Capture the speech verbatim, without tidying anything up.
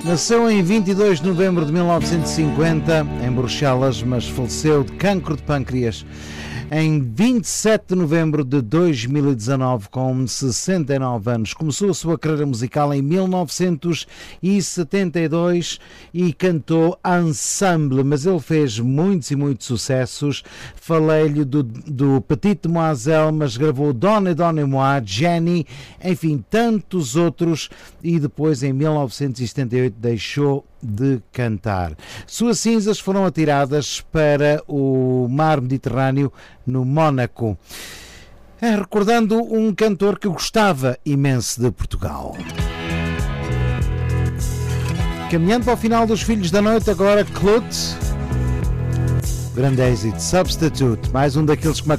Nasceu em vinte e dois de novembro de mil novecentos e cinquenta em Bruxelas, mas faleceu de cancro de pâncreas em vinte e sete de novembro de dois mil e dezanove, com sessenta e nove anos. Começou a sua carreira musical em mil novecentos e setenta e dois e cantou ensemble, mas ele fez muitos e muitos sucessos. Falei-lhe do, do Petite Demoiselle, mas gravou Donne Donne Moi, Jenny, enfim, tantos outros, e depois em mil novecentos e setenta e oito deixou de cantar. Suas cinzas foram atiradas para o mar Mediterrâneo, no Mónaco. É, recordando um cantor que gostava imenso de Portugal. Caminhando para o final dos Filhos da Noite, agora Clut, grande êxito, Substitute, mais um daqueles que